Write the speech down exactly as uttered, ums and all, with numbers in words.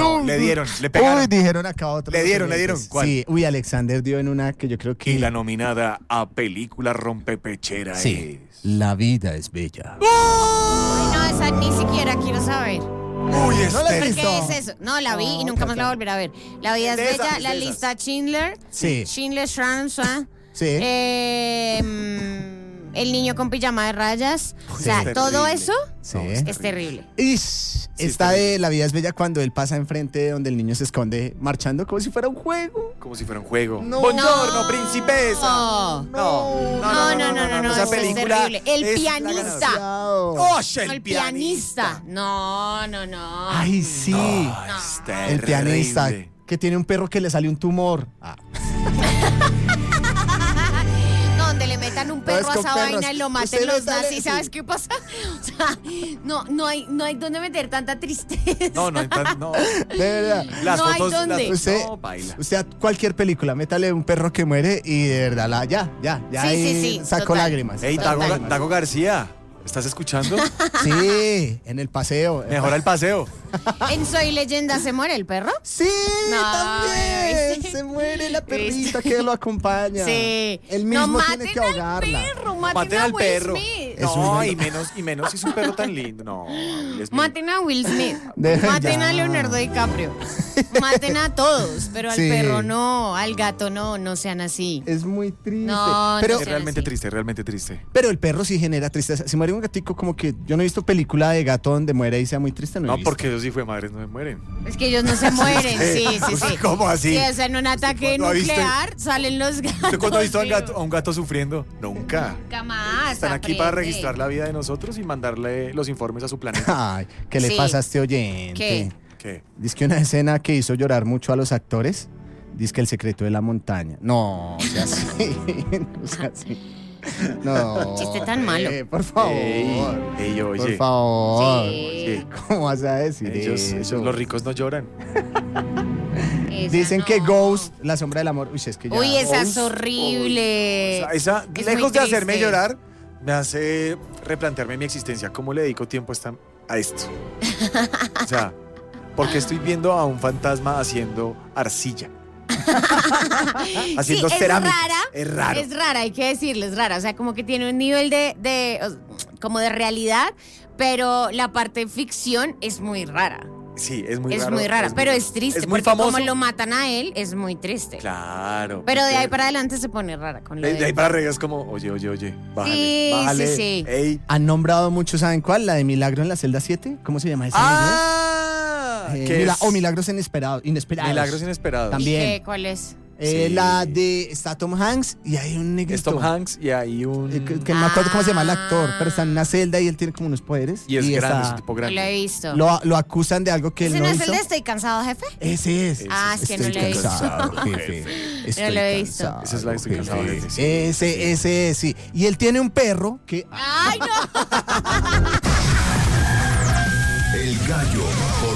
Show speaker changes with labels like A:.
A: No, le dieron, le pegaron.
B: Uy, dijeron acá otro.
A: Le dieron, le dieron. ¿Cuál?
B: Sí, uy, Alexander dio en una que yo creo que...
A: Y la nominada a película rompepechera
B: Sí,
A: es...
B: La vida es bella.
C: Uy, no, esa ni siquiera quiero saber.
A: Uy,
B: ¿No la has
A: este...
B: visto?
C: ¿Qué es eso? No, la vi y nunca más la voy a volver a ver. La vida es
A: De esas,
C: bella,
A: de
C: la
A: esas.
C: lista Schindler.
B: Sí.
C: Schindler's Chronicles.
B: Sí.
C: Eh, mm, el niño con pijama de rayas. O sea,
A: es
C: todo
A: terrible.
C: eso
B: Sí.
C: es terrible.
B: Ish,
A: Sí,
B: esta
A: está
B: de La vida es bella cuando él pasa enfrente de donde el niño se esconde marchando como si fuera un juego.
A: Como si fuera un juego.
B: No.
A: Buongiorno,
C: No.
A: princesa.
C: No.
A: No,
C: No, no, no, no, no,
A: esa
C: eso es
A: película
C: terrible. El
A: es la
C: pianista.
A: ganadora.
B: Oh,
A: ¡Osh, el,
C: El pianista. No, no, no.
B: Ay, sí.
A: No, es
B: El pianista
A: terrible.
B: que tiene un perro que le sale un tumor. Ah.
C: No, donde le metan un perro
B: es
C: a
B: con
C: esa
B: perros.
C: vaina y lo maten
B: Usted
C: los
B: le sale-
C: nazis. ¿Sabes
B: sí.
C: qué pasa? O sea, no, no hay, no hay donde meter tanta tristeza.
A: No, no, hay tan- no.
B: De verdad.
A: Las
C: No hay
A: fotos,
C: dónde.
A: las-
B: Usted,
A: no, baila.
B: usted a cualquier película, métale un perro que muere y de verdad, la, ya, ya, ya
C: Sí,
B: ahí
C: sí, sí,
B: sacó
C: total.
B: lágrimas.
A: Ey,
B: Sacó
A: Dago,
B: lágrimas.
A: Dago García, ¿estás escuchando?
B: Sí, en el paseo.
A: Mejora el paseo.
C: ¿En Soy Leyenda se muere el perro?
B: Sí,
C: No,
B: también.
C: ¿viste?
B: Se muere la perrita que lo acompaña.
C: Sí.
B: Él mismo
C: no,
B: tiene
C: maten
B: que ahogarla.
C: al perro, maten,
A: Maten
C: a
A: al
C: Will
A: perro.
C: Smith.
B: Es
A: No,
B: un-
A: y menos, y menos si es un perro tan lindo. No, Will Smith.
C: Maten a Will Smith.
B: De-
C: Maten
B: ya.
C: a Leonardo DiCaprio. Maten a todos, pero al
B: Sí.
C: perro no, al gato no, no sean así.
B: Es muy triste.
C: No,
B: pero,
C: no
A: Es
C: sé.
A: realmente
C: así.
A: triste, realmente triste.
B: pero el perro sí genera tristeza. Si muere un gatico, como que yo no he visto película de gato donde muere y sea muy triste. No, he
A: No,
B: visto.
A: porque ellos sí fue madres, no se mueren.
C: Es que ellos no se mueren, sí, sí, sí.
A: ¿Cómo así?
C: Sí, o sea, en un ataque
A: cuándo ha visto-
C: nuclear salen los gatos.
A: ¿Usted cuándo ha visto a un
C: pero
A: gato, a un gato sufriendo? Nunca.
C: Nunca más.
A: Están aquí para
C: aprende.
A: registrar la vida de nosotros y mandarle los informes a su planeta.
B: Ay, ¿qué le
C: Sí.
B: pasa a este oyente?
C: ¿Qué?
A: ¿Qué?
B: Dice que una escena que hizo llorar mucho a los actores. Dice que El secreto de la montaña. No, o sea así. O sea así. No.
C: Chiste tan malo.
B: eh, por favor.
A: Ey, ey, oye.
B: Por favor.
C: Sí.
B: ¿Cómo vas a decir
A: Ellos,
B: eso?
A: ellos, los ricos no lloran.
C: Esa
B: Dicen que
C: no.
B: Ghost, la sombra del amor. Uy, es que ya.
C: Uy, esa es
A: Ghost,
C: horrible.
A: O sea, esa,
C: Es
A: lejos
C: muy
A: de hacerme
C: triste.
A: llorar, me hace replantearme mi existencia. ¿Cómo le dedico tiempo a, esta- a esto? O sea, porque estoy viendo a un fantasma haciendo arcilla. Haciendo
C: sí, es
A: cerámica.
C: rara.
A: Es raro.
C: Es rara, hay que decirle, es rara. O sea, como que tiene un nivel de, de o- como de realidad, pero la parte de ficción es muy rara.
A: Sí, es muy
C: es
A: raro.
C: muy rara, pero es triste,
A: Es muy
C: porque
A: famoso.
C: como lo matan a él, es muy triste.
A: Claro.
C: Pero de ahí
A: porque-
C: para adelante se pone rara con lo
A: De,
C: de...
A: de ahí para arriba es como, oye, oye, oye, bájale,
C: Sí,
A: bájale.
C: sí, sí.
A: Ey.
B: Han nombrado mucho, ¿saben cuál? La de Milagro en la celda siete. ¿Cómo se llama esa?
A: ¡Ah!
B: Eh,
A: ¿Qué
B: mila-
A: es?
B: O Milagros inesperados. Inesperados.
A: Milagros inesperados.
C: ¿Y
B: también.
C: qué? ¿Cuál es?
B: Eh,
A: Sí.
B: La de. Está Tom Hanks y hay un negrito.
A: Es Tom Hanks y hay un...
B: Eh, que, que no me acuerdo cómo se llama el actor,
C: Ah.
B: pero está en una celda y él tiene como unos poderes.
A: Y es grande, es
B: está-
A: un tipo
C: No lo he
A: grande.
C: visto.
B: lo, lo acusan de algo que él
C: ¿Ese
B: no,
C: no es
B: hizo.
C: el de Estoy cansado, jefe?
B: Ese es.
C: Ah, es que no
B: Estoy
C: lo he visto.
B: cansado, jefe. Estoy
C: lo he visto.
B: cansado,
A: Esa es la de Estoy
B: jefe.
A: cansado, jefe, sí.
B: Ese, ese, sí. Y él tiene un perro que.
C: ¡Ay, no!
D: El gallo por